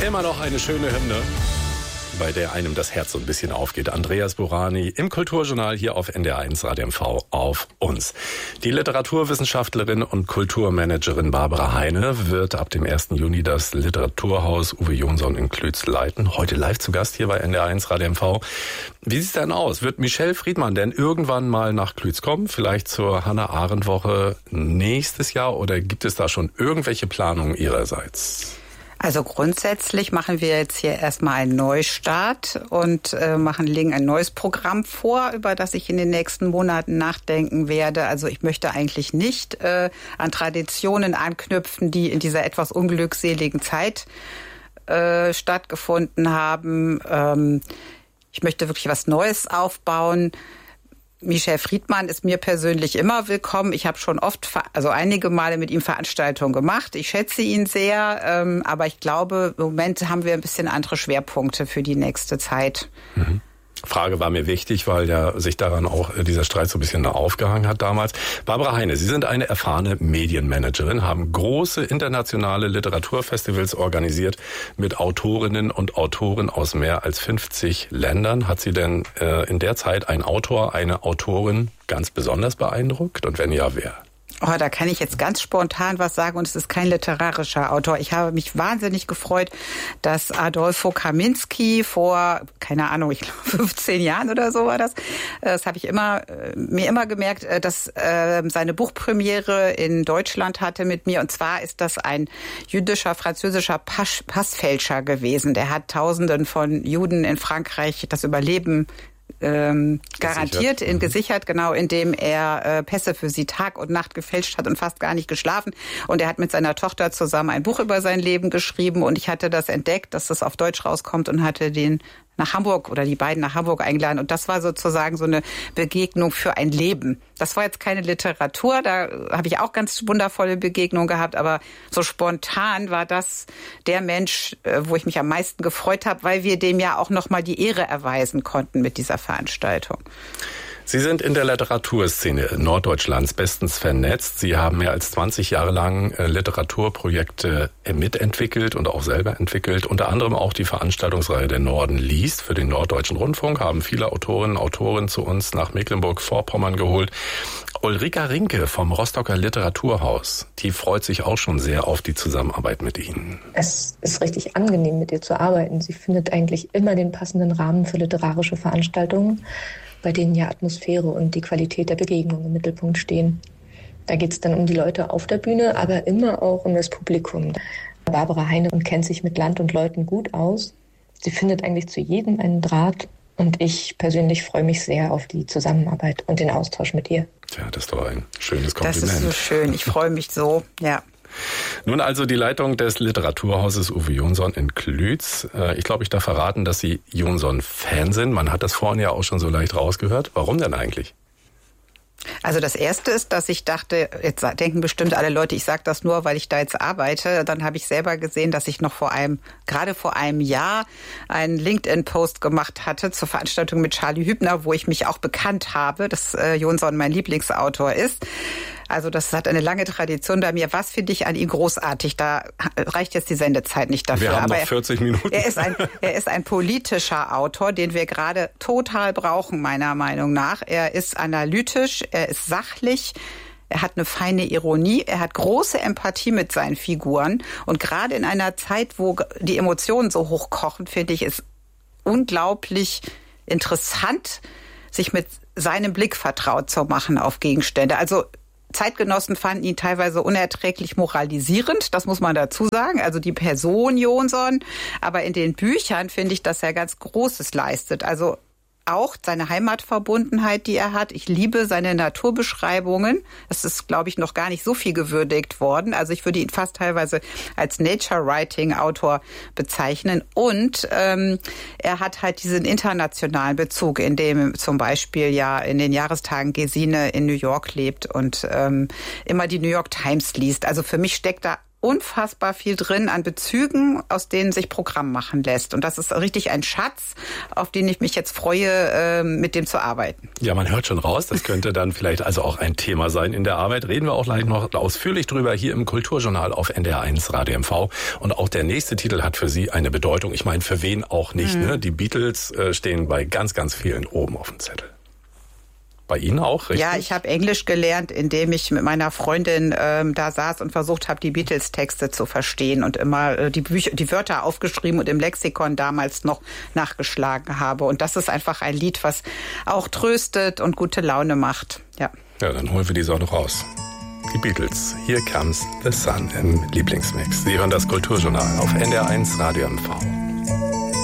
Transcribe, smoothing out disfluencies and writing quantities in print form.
Immer noch eine schöne Hymne, bei der einem das Herz so ein bisschen aufgeht. Andreas Burani im Kulturjournal hier auf NDR1 Radio MV auf uns. Die Literaturwissenschaftlerin und Kulturmanagerin Barbara Heine wird ab dem 1. Juni das Literaturhaus Uwe Jonsson in Klütz leiten. Heute live zu Gast hier bei NDR1 Radio MV. Wie sieht's denn aus? Wird Michelle Friedmann denn irgendwann mal nach Klütz kommen? Vielleicht zur Hannah-Arendt-Woche nächstes Jahr? Oder gibt es da schon irgendwelche Planungen ihrerseits? Also grundsätzlich machen wir jetzt hier erstmal einen Neustart und legen ein neues Programm vor, über das ich in den nächsten Monaten nachdenken werde. Also ich möchte eigentlich nicht an Traditionen anknüpfen, die in dieser etwas unglückseligen Zeit stattgefunden haben. Ich möchte wirklich was Neues aufbauen. Michel Friedmann ist mir persönlich immer willkommen. Ich habe schon einige Male mit ihm Veranstaltungen gemacht. Ich schätze ihn sehr, aber ich glaube, im Moment haben wir ein bisschen andere Schwerpunkte für die nächste Zeit. Mhm. Frage war mir wichtig, weil ja sich daran auch dieser Streit so ein bisschen aufgehangen hat damals. Barbara Heine, Sie sind eine erfahrene Medienmanagerin, haben große internationale Literaturfestivals organisiert mit Autorinnen und Autoren aus mehr als 50 Ländern. Hat Sie denn in der Zeit ein Autor, eine Autorin ganz besonders beeindruckt? Und wenn ja, wer? Oh, da kann ich jetzt ganz spontan was sagen und es ist kein literarischer Autor. Ich habe mich wahnsinnig gefreut, dass Adolfo Kaminski vor, keine Ahnung, ich glaube 15 Jahren oder so war das. Das habe ich mir immer gemerkt, dass seine Buchpremiere in Deutschland hatte mit mir. Und zwar ist das ein jüdischer, französischer Passfälscher gewesen. Der hat Tausenden von Juden in Frankreich das Überleben gesichert, genau, indem er Pässe für sie Tag und Nacht gefälscht hat und fast gar nicht geschlafen. Und er hat mit seiner Tochter zusammen ein Buch über sein Leben geschrieben und ich hatte das entdeckt, dass das auf Deutsch rauskommt und hatte den nach Hamburg oder die beiden nach Hamburg eingeladen. Und das war sozusagen so eine Begegnung für ein Leben. Das war jetzt keine Literatur, da habe ich auch ganz wundervolle Begegnungen gehabt, aber so spontan war das der Mensch, wo ich mich am meisten gefreut habe, weil wir dem ja auch nochmal die Ehre erweisen konnten mit dieser Veranstaltung. Sie sind in der Literaturszene Norddeutschlands bestens vernetzt. Sie haben mehr als 20 Jahre lang Literaturprojekte mitentwickelt und auch selber entwickelt. Unter anderem auch die Veranstaltungsreihe Der Norden liest für den Norddeutschen Rundfunk. Haben viele Autorinnen und Autoren zu uns nach Mecklenburg-Vorpommern geholt. Ulrika Rinke vom Rostocker Literaturhaus, die freut sich auch schon sehr auf die Zusammenarbeit mit Ihnen. Es ist richtig angenehm, mit ihr zu arbeiten. Sie findet eigentlich immer den passenden Rahmen für literarische Veranstaltungen, bei denen ja Atmosphäre und die Qualität der Begegnung im Mittelpunkt stehen. Da geht es dann um die Leute auf der Bühne, aber immer auch um das Publikum. Barbara Heine kennt sich mit Land und Leuten gut aus. Sie findet eigentlich zu jedem einen Draht und ich persönlich freue mich sehr auf die Zusammenarbeit und den Austausch mit ihr. Tja, das ist doch ein schönes Kompliment. Das ist so schön, ich freue mich so, ja. Nun also die Leitung des Literaturhauses Uwe Jonsson in Klütz. Ich glaube, ich darf verraten, dass Sie Jonsson-Fan sind. Man hat das vorhin ja auch schon so leicht rausgehört. Warum denn eigentlich? Also das Erste ist, dass ich dachte, jetzt denken bestimmt alle Leute, ich sage das nur, weil ich da jetzt arbeite. Dann habe ich selber gesehen, dass ich noch gerade vor einem Jahr einen LinkedIn-Post gemacht hatte zur Veranstaltung mit Charlie Hübner, wo ich mich auch bekannt habe, dass Jonsson mein Lieblingsautor ist. Also das hat eine lange Tradition bei mir. Was finde ich an ihm großartig? Da reicht jetzt die Sendezeit nicht dafür. Wir haben noch 40 Minuten. Er ist ein politischer Autor, den wir gerade total brauchen, meiner Meinung nach. Er ist analytisch, er ist sachlich, er hat eine feine Ironie, er hat große Empathie mit seinen Figuren. Und gerade in einer Zeit, wo die Emotionen so hochkochen, finde ich es unglaublich interessant, sich mit seinem Blick vertraut zu machen auf Gegenstände. Also Zeitgenossen fanden ihn teilweise unerträglich moralisierend, das muss man dazu sagen, also die Person Jonsson. Aber in den Büchern finde ich, dass er ganz Großes leistet. Also auch seine Heimatverbundenheit, die er hat. Ich liebe seine Naturbeschreibungen. Das ist, glaube ich, noch gar nicht so viel gewürdigt worden. Also ich würde ihn fast teilweise als Nature-Writing-Autor bezeichnen. Und er hat halt diesen internationalen Bezug, in dem zum Beispiel ja in den Jahrestagen Gesine in New York lebt und immer die New York Times liest. Also für mich steckt da unfassbar viel drin an Bezügen, aus denen sich Programm machen lässt. Und das ist richtig ein Schatz, auf den ich mich jetzt freue, mit dem zu arbeiten. Ja, man hört schon raus, das könnte dann vielleicht also auch ein Thema sein in der Arbeit. Reden wir auch gleich noch ausführlich drüber hier im Kulturjournal auf NDR1 Radio MV. Und auch der nächste Titel hat für Sie eine Bedeutung. Ich meine, für wen auch nicht. Ne? Die Beatles stehen bei ganz, ganz vielen oben auf dem Zettel. Bei Ihnen auch, richtig? Ja, ich habe Englisch gelernt, indem ich mit meiner Freundin da saß und versucht habe, die Beatles-Texte zu verstehen und immer die Wörter aufgeschrieben und im Lexikon damals noch nachgeschlagen habe. Und das ist einfach ein Lied, was auch tröstet und gute Laune macht. Ja, dann holen wir die auch noch raus. Die Beatles, Here Comes the Sun im Lieblingsmix. Sie hören das Kulturjournal auf NDR1 Radio MV.